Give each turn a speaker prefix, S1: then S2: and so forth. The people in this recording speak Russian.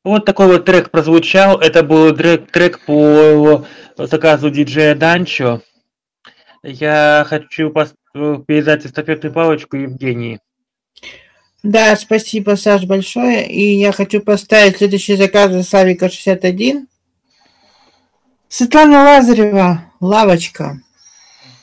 S1: Вот такой вот трек прозвучал. Это был трек по заказу диджея Данчо. Я хочу передать эстафетную палочку Евгении.
S2: Да, спасибо, Саш, большое. И я хочу поставить следующий заказ Савика 61. Светлана Лазарева, «Лавочка».